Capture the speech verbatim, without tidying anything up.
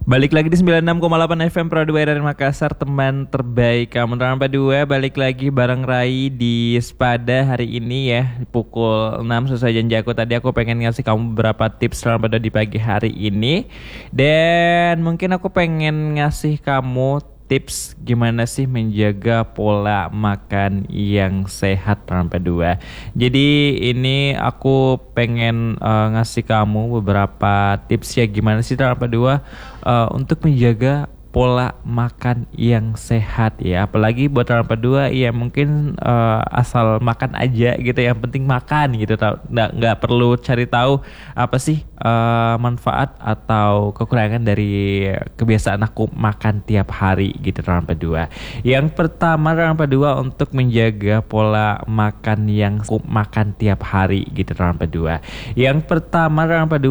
Balik lagi di sembilan puluh enam koma delapan F M Pro dua dari Makassar, teman terbaik kamu. Teman dua balik lagi bareng Rai di Spada hari ini ya, pukul enam sesuai janji aku tadi. Aku pengen ngasih kamu beberapa tips pada di pagi hari ini. Dan mungkin aku pengen ngasih kamu tips gimana sih menjaga pola makan yang sehat tanpa dua. Jadi ini aku pengen uh, ngasih kamu beberapa tips ya gimana sih tanpa dua uh, untuk menjaga pola makan yang sehat ya. Apalagi buat tanpa dua ya mungkin uh, asal makan aja gitu, yang penting makan gitu, tau nggak nggak perlu cari tahu apa sih uh, manfaat atau kekurangan dari kebiasaan aku makan tiap hari gitu tanpa dua. Yang pertama tanpa dua untuk menjaga pola makan yang aku makan tiap hari gitu tanpa dua. Yang pertama tanpa dua